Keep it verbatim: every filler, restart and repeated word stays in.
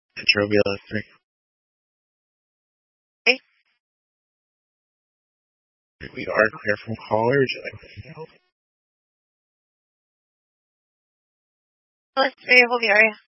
Petrobula three. Hey. We are clear from caller. Would you like to help? Let's variable the area.